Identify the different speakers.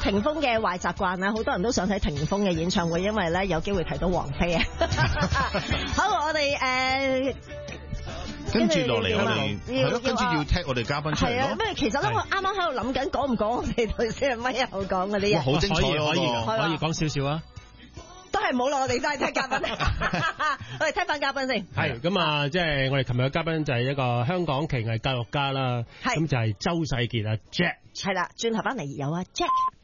Speaker 1: 霆鋒嘅壞習慣啊，好多人都想睇霆鋒嘅演唱會，因為咧有機會睇到王菲啊。好，我哋
Speaker 2: 跟住落嚟，我哋係咯，跟住要踢我哋嘉賓出嚟咯。
Speaker 1: 咩？其實咧，我啱啱喺度諗緊，講唔講我哋頭先咪後講嗰啲嘢？
Speaker 2: 好精彩，
Speaker 3: 可以講少少啊。
Speaker 1: 都係冇啦，我哋都係聽嘉賓。我哋聽翻嘉賓先。
Speaker 3: 係咁啊，即係我哋琴日嘅嘉賓就係一個香港奇藝教育家啦。咁就係周世傑啊 Jack。
Speaker 1: 係啦，轉頭翻嚟有啊 Jack。